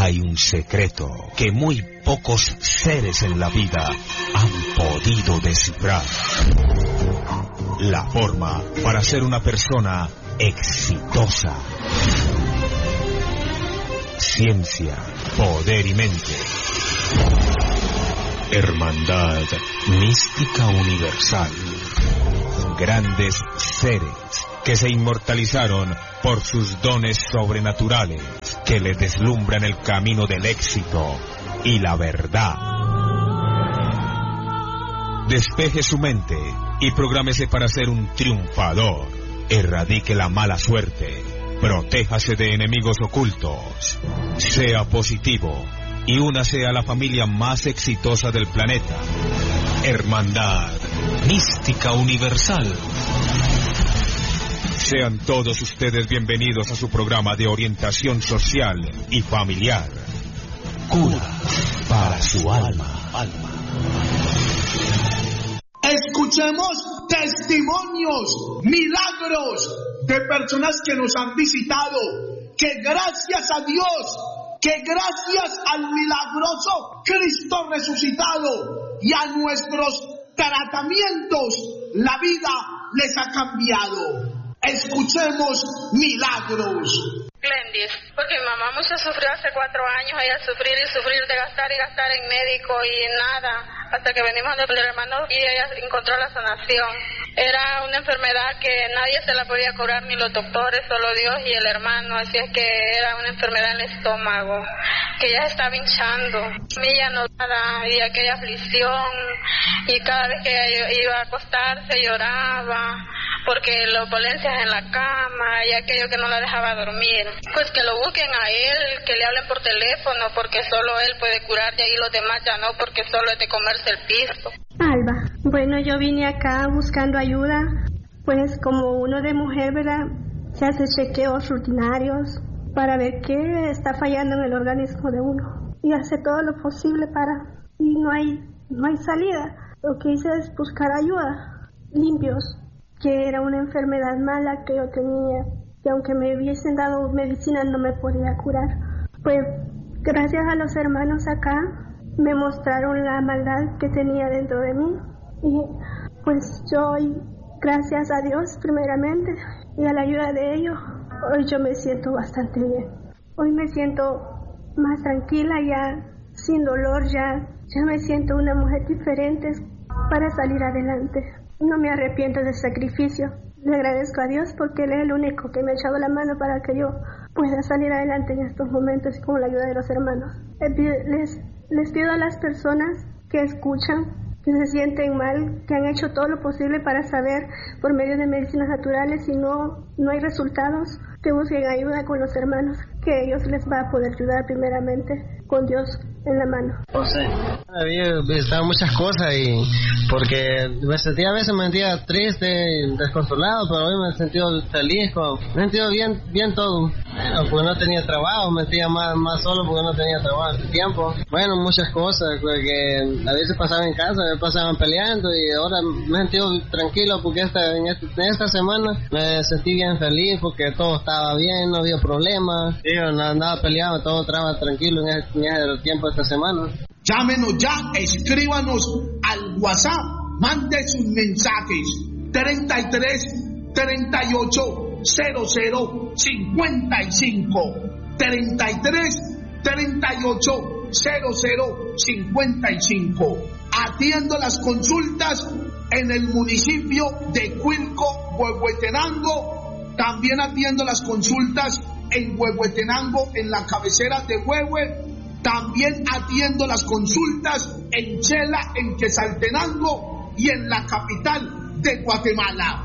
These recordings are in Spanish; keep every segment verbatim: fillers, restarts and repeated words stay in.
hay un secreto que muy pocos seres en la vida han podido descifrar. La forma para ser una persona exitosa. Ciencia, poder y mente. Hermandad mística universal. Grandes seres que se inmortalizaron por sus dones sobrenaturales, que le deslumbran el camino del éxito y la verdad. Despeje su mente y prográmese para ser un triunfador. Erradique la mala suerte. Protéjase de enemigos ocultos. Sea positivo y únase a la familia más exitosa del planeta. Hermandad mística universal. Sean todos ustedes bienvenidos a su programa de orientación social y familiar. Cura para su alma. alma. Escuchemos testimonios, milagros de personas que nos han visitado, que gracias a Dios, que gracias al milagroso Cristo resucitado y a nuestros tratamientos, la vida les ha cambiado. Escuchemos milagros. Glendis, porque mi mamá mucho sufrió hace cuatro años, ella sufrir y sufrir de gastar y gastar en médico y nada, hasta que venimos del hermano y ella encontró la sanación. Era una enfermedad que nadie se la podía curar, ni los doctores, solo Dios y el hermano, así es que era una enfermedad en el estómago, que ella estaba hinchando, ella no nada, y aquella aflicción, y cada vez que ella iba a acostarse lloraba, porque las dolencias en la cama y aquello que no la dejaba dormir. Pues que lo busquen a él, que le hablen por teléfono, porque solo él puede curar, y ahí los demás ya no, porque solo es de comerse el piso. Alba, bueno, yo vine acá buscando ayuda, pues como uno de mujer, ¿verdad? Se hace chequeos rutinarios para ver qué está fallando en el organismo de uno y hace todo lo posible para, y no hay, no hay salida. Lo que hice es buscar ayuda, limpios, que era una enfermedad mala que yo tenía, que aunque me hubiesen dado medicina no me podía curar. Pues gracias a los hermanos acá me mostraron la maldad que tenía dentro de mí y pues yo hoy, gracias a Dios primeramente y a la ayuda de ellos, hoy yo me siento bastante bien. Hoy me siento más tranquila, ya sin dolor, ya, ya me siento una mujer diferente para salir adelante. No me arrepiento del sacrificio. Le agradezco a Dios porque Él es el único que me ha echado la mano para que yo pueda salir adelante en estos momentos con la ayuda de los hermanos. Les, les pido a las personas que escuchan, que se sienten mal, que han hecho todo lo posible para saber por medio de medicinas naturales y no, no hay resultados, que busquen ayuda con los hermanos, que ellos les va a poder ayudar primeramente con Dios en la mano. No sé, había visitado muchas cosas y porque me sentía a veces me sentía triste, desconsolado, pero hoy me he sentido feliz, como, me he sentido bien, bien todo. Bueno, porque no tenía trabajo, me sentía más, más solo porque no tenía trabajo hace tiempo. Bueno, muchas cosas, porque a veces pasaba en casa, me pasaban peleando y ahora me he sentido tranquilo porque esta, en, esta, en esta semana me sentí bien feliz porque todo estaba bien, no había problemas, yo no andaba peleado, todo estaba tranquilo en este, en este tiempo de esta semana. Llámenos ya, escríbanos al WhatsApp, mande sus mensajes treinta y tres, treinta y ocho, cero cero, cincuenta y cinco, treinta y tres, treinta y ocho, cero cero, cincuenta y cinco. Atiendo las consultas en el municipio de Cuilco, Huehuetenango. También atiendo las consultas en Huehuetenango, en la cabecera de Huehue. También atiendo las consultas en Chela, en Quetzaltenango y en la capital de Guatemala.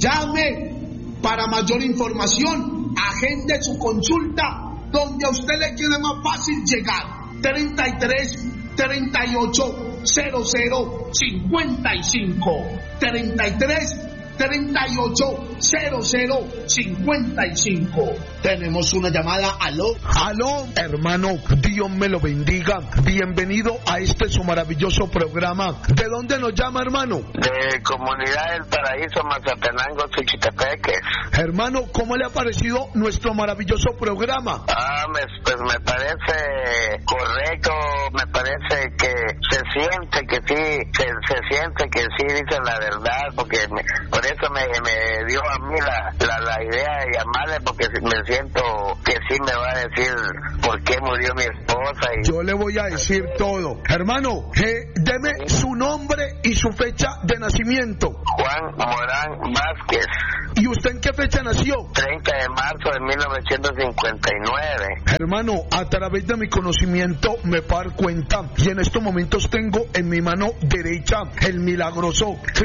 Llame para mayor información, agende su consulta donde a usted le quede más fácil llegar. treinta y tres, treinta y ocho, cero cero, cincuenta y cinco. treinta y tres, treinta y ocho, cero cero cincuenta y cinco. Tenemos una llamada. Aló. Aló, hermano, Dios me lo bendiga. Bienvenido a este su maravilloso programa. ¿De dónde nos llama, hermano? De Comunidad del Paraíso, Mazatenango, Chichitepeques. Hermano, ¿cómo le ha parecido nuestro maravilloso programa? Ah, me, pues me parece correcto, me parece que se siente que sí, se, se siente que sí dicen la verdad, porque me, por eso me, me dio a mí la, la, la idea de llamarle, porque me siento que sí me va a decir por qué murió mi esposa. Y... Yo le voy a decir todo. Hermano, eh, deme su nombre y su fecha de nacimiento. Juan Morán Vázquez. ¿Y usted en qué fecha nació? treinta de marzo de mil novecientos cincuenta y nueve. Hermano, a través de mi conocimiento me puedo dar cuenta, y en estos momentos tengo en mi mano derecha el milagroso